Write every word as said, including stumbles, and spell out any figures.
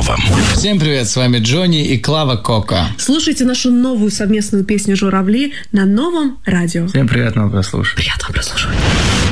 новом. Всем привет, с вами Джонни и Клава Кока. Слушайте нашу новую совместную песню «Журавли» на новом радио. Всем приятного прослушивания. Приятного прослушивания.